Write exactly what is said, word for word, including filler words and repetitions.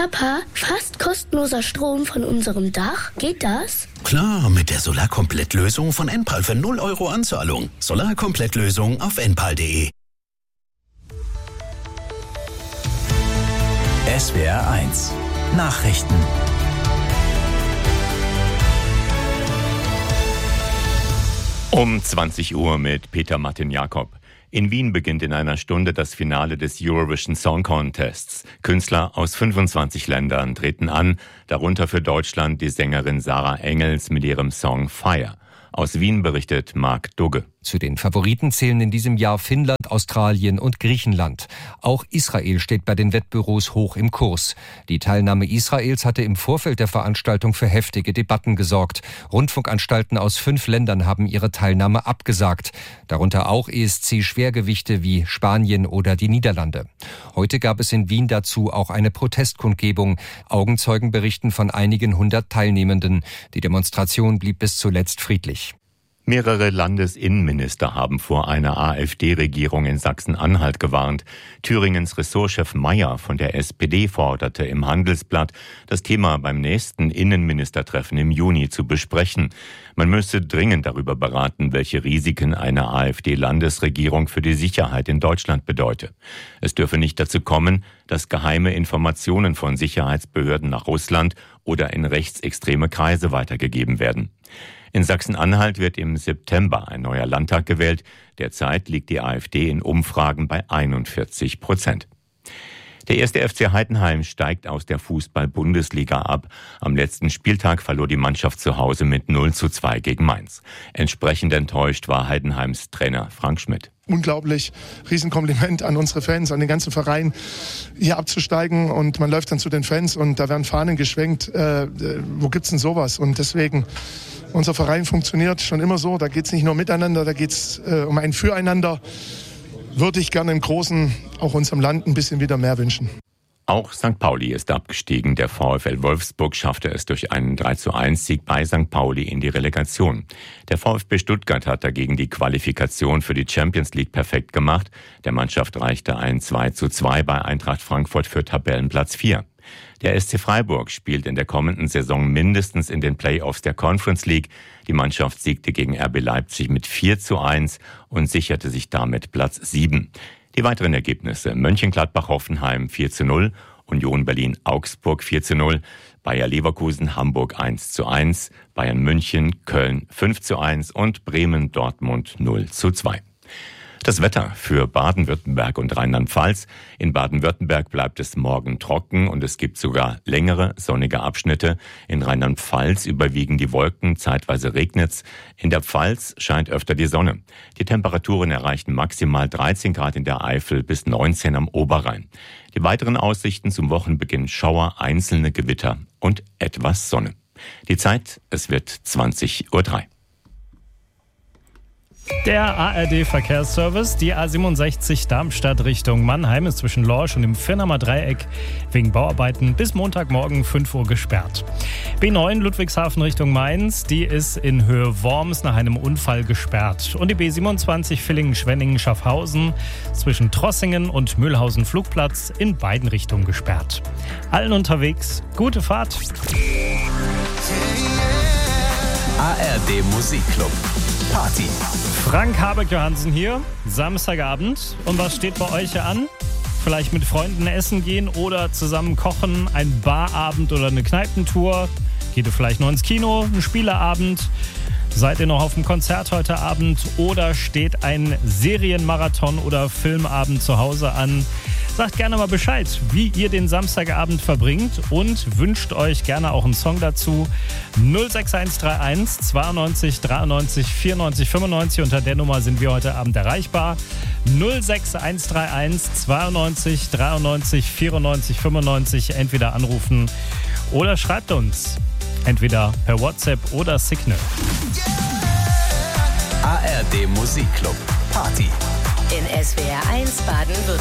Papa, fast kostenloser Strom von unserem Dach? Geht das? Klar, mit der Solarkomplettlösung von Enpal für null Euro Anzahlung. Solarkomplettlösung auf enpal punkt de. S W R eins Nachrichten. Um zwanzig Uhr mit Peter Martin Jakob. In Wien beginnt in einer Stunde das Finale des Eurovision Song Contests. Künstler aus fünfundzwanzig Ländern treten an, darunter für Deutschland die Sängerin Sarah Engels mit ihrem Song Fire. Aus Wien berichtet Marc Dugge. Zu den Favoriten zählen in diesem Jahr Finnland, Australien und Griechenland. Auch Israel steht bei den Wettbüros hoch im Kurs. Die Teilnahme Israels hatte im Vorfeld der Veranstaltung für heftige Debatten gesorgt. Rundfunkanstalten aus fünf Ländern haben ihre Teilnahme abgesagt. Darunter auch E S C-Schwergewichte wie Spanien oder die Niederlande. Heute gab es in Wien dazu auch eine Protestkundgebung. Augenzeugen berichten von einigen hundert Teilnehmenden. Die Demonstration blieb bis zuletzt friedlich. Mehrere Landesinnenminister haben vor einer AfD-Regierung in Sachsen-Anhalt gewarnt. Thüringens Ressortchef Mayer von der S P D forderte im Handelsblatt, das Thema beim nächsten Innenministertreffen im Juni zu besprechen. Man müsse dringend darüber beraten, welche Risiken eine AfD-Landesregierung für die Sicherheit in Deutschland bedeute. Es dürfe nicht dazu kommen, dass geheime Informationen von Sicherheitsbehörden nach Russland oder in rechtsextreme Kreise weitergegeben werden. In Sachsen-Anhalt wird im September ein neuer Landtag gewählt. Derzeit liegt die AfD in Umfragen bei einundvierzig Prozent. Der erste F C Heidenheim steigt aus der Fußball-Bundesliga ab. Am letzten Spieltag verlor die Mannschaft zu Hause mit null zu zwei gegen Mainz. Entsprechend enttäuscht war Heidenheims Trainer Frank Schmidt. Unglaublich, Riesenkompliment an unsere Fans, an den ganzen Verein, hier abzusteigen, und man läuft dann zu den Fans und da werden Fahnen geschwenkt. Äh, wo gibt's denn sowas? Und deswegen, unser Verein funktioniert schon immer so, da geht's nicht nur miteinander, da geht's äh, um ein Füreinander. Würde ich gerne im Großen, auch unserem Land, ein bisschen wieder mehr wünschen. Auch Sankt Pauli ist abgestiegen. Der VfL Wolfsburg schaffte es durch einen drei zu eins Sieg bei Sankt Pauli in die Relegation. Der VfB Stuttgart hat dagegen die Qualifikation für die Champions League perfekt gemacht. Der Mannschaft reichte ein zwei zu zwei bei Eintracht Frankfurt für Tabellenplatz vier. Der S C Freiburg spielt in der kommenden Saison mindestens in den Playoffs der Conference League. Die Mannschaft siegte gegen R B Leipzig mit vier zu eins und sicherte sich damit Platz sieben. Die weiteren Ergebnisse: Mönchengladbach-Hoffenheim vier zu null, Union Berlin-Augsburg vier zu null, Bayer Leverkusen-Hamburg eins zu eins, Bayern München Köln fünf zu eins und Bremen-Dortmund null zu zwei. Das Wetter für Baden-Württemberg und Rheinland-Pfalz. In Baden-Württemberg bleibt es morgen trocken und es gibt sogar längere sonnige Abschnitte. In Rheinland-Pfalz überwiegen die Wolken, zeitweise regnet's. In der Pfalz scheint öfter die Sonne. Die Temperaturen erreichen maximal dreizehn Grad in der Eifel bis neunzehn am Oberrhein. Die weiteren Aussichten zum Wochenbeginn: Schauer, einzelne Gewitter und etwas Sonne. Die Zeit, es wird zwanzig Uhr drei. Der A R D-Verkehrsservice, die A siebenundsechzig Darmstadt Richtung Mannheim ist zwischen Lorsch und dem Firnamer Dreieck wegen Bauarbeiten bis Montagmorgen fünf Uhr gesperrt. B neun Ludwigshafen Richtung Mainz, die ist in Höhe Worms nach einem Unfall gesperrt. Und die B siebenundzwanzig Villingen-Schwenningen-Schaffhausen zwischen Trossingen und Mühlhausen Flugplatz in beiden Richtungen gesperrt. Allen unterwegs, gute Fahrt. A R D Musikclub Party. Frank Habeck-Johansen hier, Samstagabend. Und was steht bei euch hier an? Vielleicht mit Freunden essen gehen oder zusammen kochen, ein Barabend oder eine Kneipentour. Geht ihr vielleicht noch ins Kino, ein Spieleabend? Seid ihr noch auf dem Konzert heute Abend oder steht ein Serienmarathon oder Filmabend zu Hause an? Sagt gerne mal Bescheid, wie ihr den Samstagabend verbringt und wünscht euch gerne auch einen Song dazu. null sechs eins drei eins zweiundneunzig dreiundneunzig vierundneunzig fünfundneunzig, unter der Nummer sind wir heute Abend erreichbar. null sechs eins drei eins zweiundneunzig dreiundneunzig vierundneunzig fünfundneunzig, entweder anrufen oder schreibt uns. Entweder per WhatsApp oder Signal. A R D Musikclub Party. In S W R eins Baden-Württemberg.